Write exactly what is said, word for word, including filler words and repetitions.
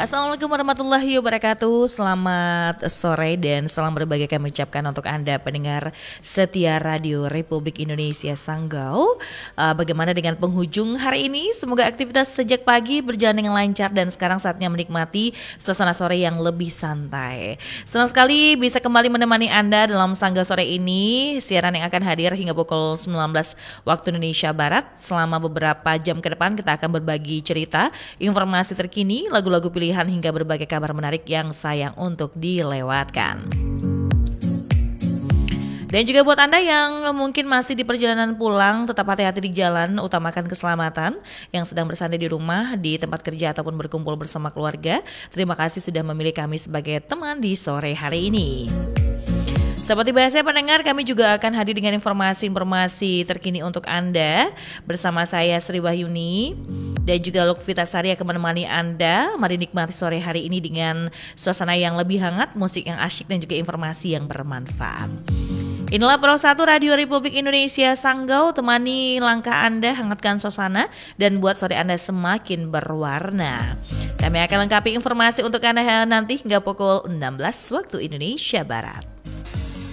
Assalamualaikum warahmatullahi wabarakatuh. Selamat sore dan salam berbahagia kami ucapkan untuk Anda pendengar setia Radio Republik Indonesia Sanggau. uh, Bagaimana dengan penghujung hari ini? Semoga aktivitas sejak pagi berjalan dengan lancar dan sekarang saatnya menikmati suasana sore yang lebih santai. Senang sekali bisa kembali menemani Anda dalam Sanggau sore ini. Siaran yang akan hadir hingga pukul sembilan belas waktu Indonesia Barat. Selama beberapa jam ke depan kita akan berbagi cerita, informasi terkini, lagu-lagu pilihan hingga berbagai kabar menarik yang sayang untuk dilewatkan. Dan juga buat Anda yang mungkin masih di perjalanan pulang, tetap hati-hati di jalan, utamakan keselamatan. Yang sedang bersantai di rumah, di tempat kerja ataupun berkumpul bersama keluarga, terima kasih sudah memilih kami sebagai teman di sore hari ini. Seperti biasa pendengar, kami juga akan hadir dengan informasi-informasi terkini untuk Anda. Bersama saya Sri Wahyuni dan juga Lukvita Sari akan menemani Anda. Mari nikmati sore hari ini dengan suasana yang lebih hangat, musik yang asyik dan juga informasi yang bermanfaat. Inilah Pro satu Radio Republik Indonesia Sanggau, temani langkah Anda, hangatkan suasana dan buat sore Anda semakin berwarna. Kami akan lengkapi informasi untuk Anda nanti hingga pukul enam belas waktu Indonesia Barat.